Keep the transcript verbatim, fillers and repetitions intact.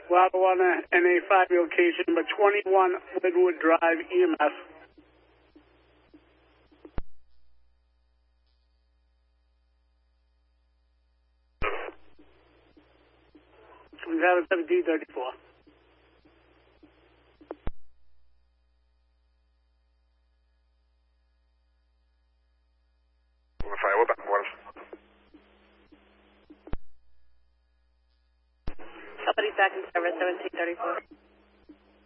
Lava one and a five location, number twenty-one Linwood Drive, E M S. We have a seventeen thirty-four. Fire, what back was? Somebody's back in service, seventeen thirty-four.